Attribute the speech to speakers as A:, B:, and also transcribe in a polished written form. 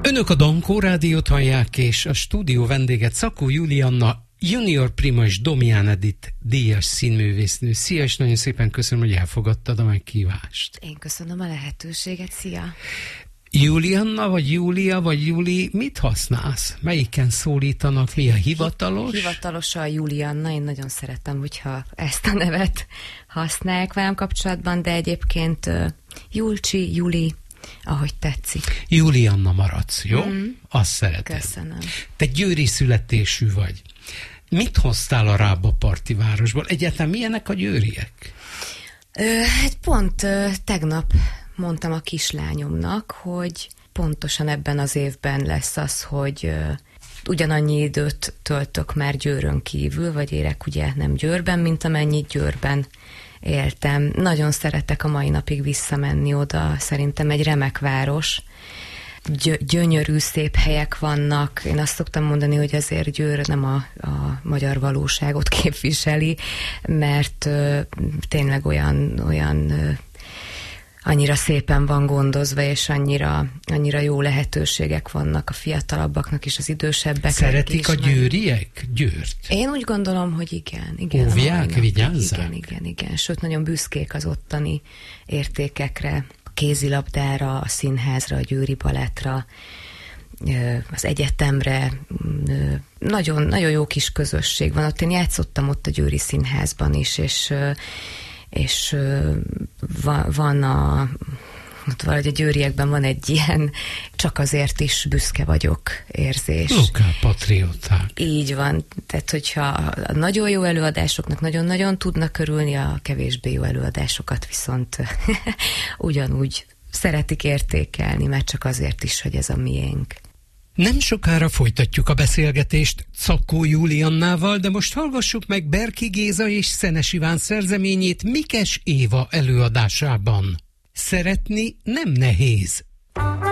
A: Önök a Dankó Rádiót hallják, és a stúdió vendéget Szakó Julianna, Junior Prima és Domján Edith díjas színművésznő. Szia, és nagyon szépen köszönöm, hogy elfogadtad a meghívást.
B: Én köszönöm a lehetőséget, szia!
A: Julianna, vagy Júlia, vagy Juli, mit használsz? Melyiken szólítanak? Mi a hivatalos?
B: Hivatalosan Julianna, én nagyon szeretem, hogyha ezt a nevet használják velem kapcsolatban, de egyébként Julcsi, Juli, ahogy tetszik.
A: Julianna maradsz, jó? Azt szeretem.
B: Köszönöm.
A: Te győri születésű vagy. Mit hoztál a Rába-parti városból? Egyáltalán milyenek a győriek?
B: Hát pont tegnap mondtam a kislányomnak, hogy pontosan ebben az évben lesz az, hogy ugyanannyi időt töltök már Győrön kívül, vagy érek ugye nem Győrben, mint amennyit Győrben éltem. Nagyon szeretek a mai napig visszamenni oda, szerintem egy remek város. Gyönyörű, szép helyek vannak. Én azt szoktam mondani, hogy azért Győr nem a magyar valóságot képviseli, mert tényleg olyan annyira szépen van gondozva, és annyira jó lehetőségek vannak a fiatalabbaknak és az idősebbeknek.
A: Szeretik a győriek Győrt?
B: Én úgy gondolom, hogy igen.
A: Óvják, vigyázzák?
B: Igen. Sőt, nagyon büszkék az ottani értékekre, a kézilabdára, a színházra, a győri balettra, az egyetemre. Nagyon, nagyon jó kis közösség van. Ott én játszottam ott a Győri Színházban is, és van ott valahogy a győriekben van egy ilyen csak azért is büszke vagyok érzés.
A: Lokálpatrióták.
B: Így van. Tehát, hogyha a nagyon jó előadásoknak nagyon-nagyon tudnak örülni, a kevésbé jó előadásokat viszont ugyanúgy szeretik értékelni, mert csak azért is, hogy ez a miénk.
A: Nem sokára folytatjuk a beszélgetést Szakó Juliannával, de most hallgassuk meg Berki Géza és Szenes Iván szerzeményét Mikes Éva előadásában. Szeretni nem nehéz.